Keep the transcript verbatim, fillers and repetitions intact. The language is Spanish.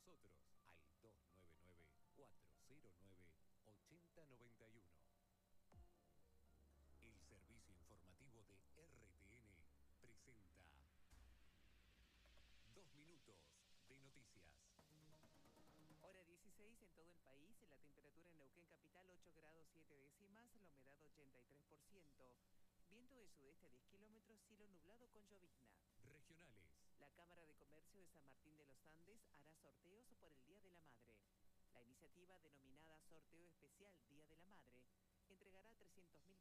nosotros al dos nueve nueve, cuatro cero nueve, ocho cero nueve uno. El servicio informativo de R T N presenta Dos Minutos de Noticias. Hora dieciséis en todo el país, la temperatura en Neuquén Capital ocho grados siete décimas, la humedad ochenta y tres por ciento. Viento de sudeste a diez kilómetros, cielo nublado con llovizna. Regionales. La Cámara de Comercio de San Martín de los Andes hará sorteos por el Día de la Madre. La iniciativa denominada Sorteo Especial Día de la Madre entregará trescientos mil